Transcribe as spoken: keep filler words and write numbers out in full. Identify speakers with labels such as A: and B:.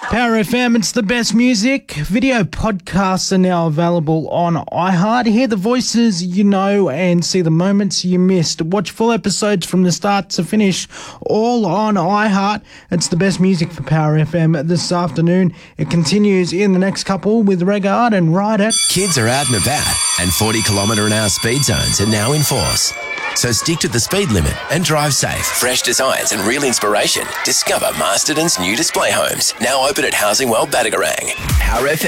A: Power F M, it's the best music. Video podcasts are now available on iHeart. Hear the voices you know and see the moments you missed. Watch full episodes from the start to finish, all on iHeart. It's the best music for Power F M this afternoon. It continues in the next couple with Regard and Ride It.
B: Kids are out and about, and forty kilometre an hour speed zones are now in force. So stick to the speed limit and drive safe. Fresh designs and real inspiration. Discover Masterton's new display homes. Now open at Housing World Badagarang. Power F M.